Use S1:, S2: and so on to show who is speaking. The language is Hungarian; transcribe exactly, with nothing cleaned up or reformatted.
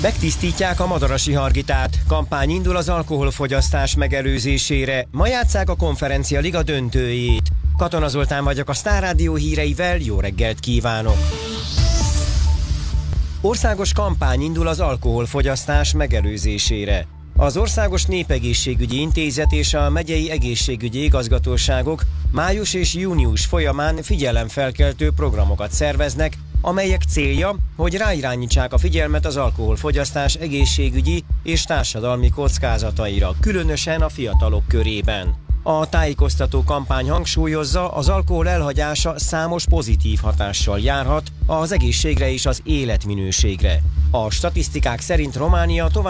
S1: Megtisztítják a madarasi hargitát, kampány indul az alkoholfogyasztás megelőzésére, ma játsszák a Konferencia Liga döntőjét. Katona Zoltán vagyok, a Sztár Rádió híreivel, jó reggelt kívánok! Országos kampány indul az alkoholfogyasztás megelőzésére. Az Országos Népegészségügyi Intézet és a megyei egészségügyi igazgatóságok május és június folyamán figyelemfelkeltő programokat szerveznek, amelyek célja, hogy ráirányítsák a figyelmet az alkoholfogyasztás egészségügyi és társadalmi kockázataira, különösen a fiatalok körében. A tájékoztató kampány hangsúlyozza, az alkohol elhagyása számos pozitív hatással járhat az egészségre és az életminőségre. A statisztikák szerint Románia tovább